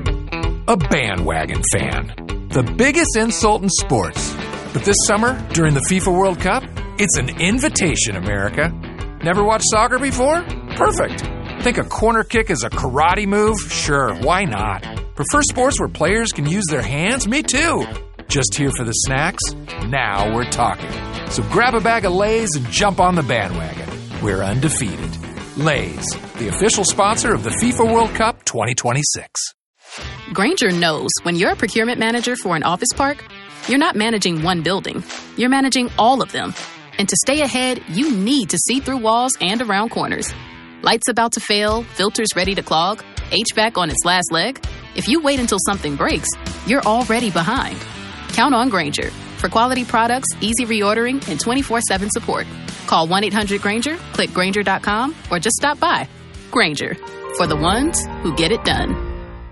A bandwagon fan. The biggest insult in sports. But this summer, during the FIFA World Cup, it's an invitation, America. Never watched soccer before? Perfect. Think a corner kick is a karate move? Sure, why not? Prefer sports where players can use their hands? Me too. Just here for the snacks? Now we're talking. So grab a bag of Lay's and jump on the bandwagon. We're undefeated. Lay's, the official sponsor of the FIFA World Cup twenty twenty-six. Grainger knows when you're a procurement manager for an office park, you're not managing one building. You're managing all of them. And to stay ahead, you need to see through walls and around corners. Lights about to fail, filters ready to clog, H V A C on its last leg. If you wait until something breaks, you're already behind. Count on Grainger for quality products, easy reordering, and twenty-four seven support. Call one eight hundred Grainger, click Grainger dot com, or just stop by. Grainger, for the ones who get it done.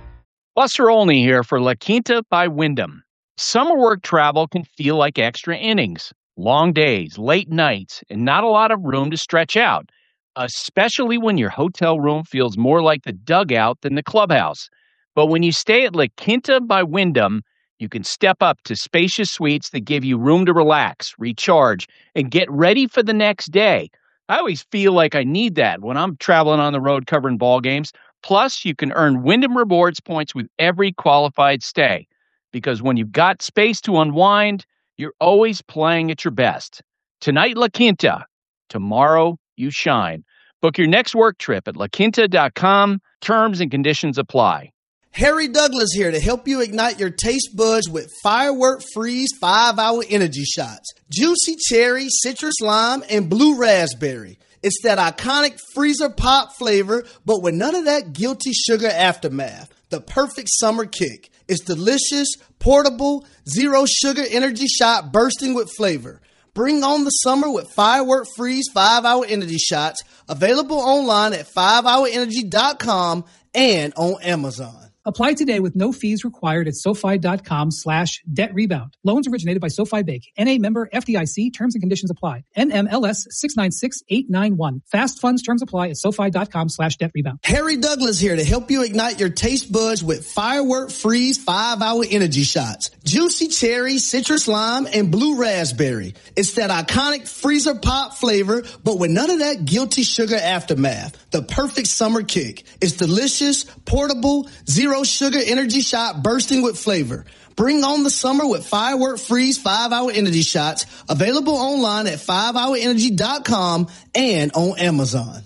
Buster Olney here for La Quinta by Wyndham. Summer work travel can feel like extra innings. Long days, late nights, and not a lot of room to stretch out, especially when your hotel room feels more like the dugout than the clubhouse. But when you stay at La Quinta by Wyndham, you can step up to spacious suites that give you room to relax, recharge, and get ready for the next day. I always feel like I need that when I'm traveling on the road covering ball games. Plus, you can earn Wyndham Rewards points with every qualified stay. Because when you've got space to unwind, you're always playing at your best. Tonight, La Quinta. Tomorrow, you shine. Book your next work trip at la quinta dot com. Terms and conditions apply. Harry Douglas here to help you ignite your taste buds with Firework Freeze five hour Energy Shots. Juicy cherry, citrus lime, and blue raspberry. It's that iconic freezer pop flavor, but with none of that guilty sugar aftermath. The perfect summer kick. It's delicious, portable, zero sugar energy shot bursting with flavor. Bring on the summer with Firework Freeze five hour Energy Shots. Available online at five hour energy dot com and on Amazon. Apply today with no fees required at SoFi.com slash debt rebound. Loans originated by SoFi Bank. N A member F D I C. Terms and conditions apply. N M L S six nine six eight nine one. Fast funds terms apply at SoFi.com slash debt rebound. Harry Douglas here to help you ignite your taste buds with Firework Freeze five hour Energy Shots. Juicy cherry, citrus lime, and blue raspberry. It's that iconic freezer pop flavor, but with none of that guilty sugar aftermath. The perfect summer kick. It's delicious, portable, zero sugar energy shot bursting with flavor. Bring on the summer with Firework Freeze five hour Energy Shots. Available online at five hour energy dot com and on Amazon.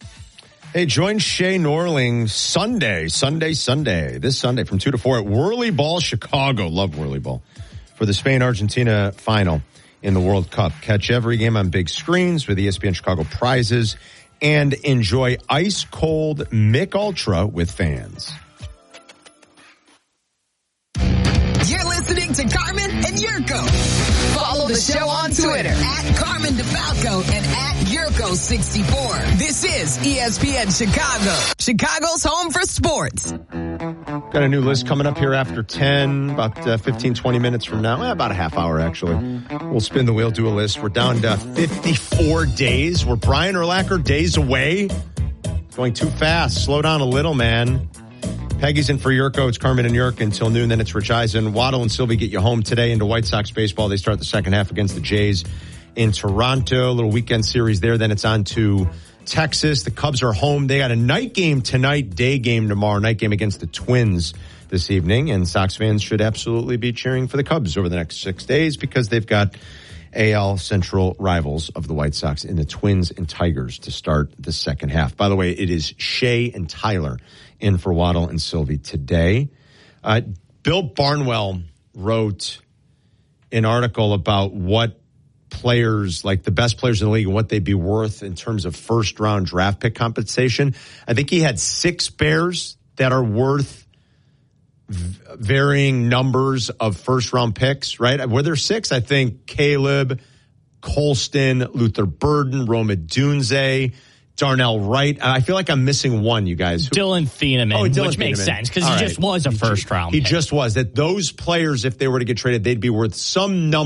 Hey, join Shay Norling Sunday, Sunday, Sunday, this Sunday from two to four at Whirly Ball Chicago. Love Whirly Ball. For the Spain-Argentina final in the World Cup. Catch every game on big screens with E S P N Chicago prizes and enjoy ice-cold Mick Ultra with fans. You're listening to Carmen and Yurko. Follow the show on Twitter at Carmen DeFalco and at Yurko sixty-four. This is E S P N Chicago, Chicago's home for sports. Got a new list coming up here after ten, about uh, fifteen, twenty minutes from now. Eh, about a half hour, actually. We'll spin the wheel, do a list. We're down to fifty-four days. We're Brian Urlacher days away. Going too fast. Slow down a little, man. Peggy's in for Yurko. It's Carmen and Yurk until noon. Then it's Rich Eisen. Waddle and Sylvie get you home today into White Sox baseball. They start the second half against the Jays in Toronto. A little weekend series there. Then it's on to Texas. The Cubs are home. They got a night game tonight, day game tomorrow. Night game against the Twins this evening. And Sox fans should absolutely be cheering for the Cubs over the next six days because they've got A L Central rivals of the White Sox in the Twins and Tigers to start the second half. By the way, it is Shea and Tyler in for Waddle and Sylvie today. Uh, Bill Barnwell wrote an article about what players, like the best players in the league, and what they'd be worth in terms of first round draft pick compensation. I think he had six Bears that are worth v- varying numbers of first round picks, right? Were there six? I think Caleb, Colston, Luther Burden, Roma Dunze, Darnell Wright. I feel like I'm missing one, you guys. Dylan Thieneman, oh, Dylan which Thieneman. makes sense because he All just right. was a He first ju- round He pick. just was. That those players, if they were to get traded, they'd be worth some number